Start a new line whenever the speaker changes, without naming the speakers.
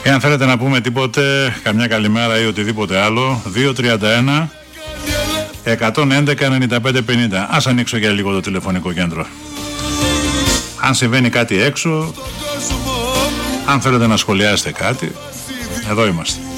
Εάν θέλετε να πούμε τίποτε, καμιά καλημέρα ή οτιδήποτε άλλο, 231 111 95 50. Ας ανοίξω για λίγο το τηλεφωνικό κέντρο. Αν συμβαίνει κάτι έξω, αν θέλετε να σχολιάσετε κάτι, εδώ είμαστε.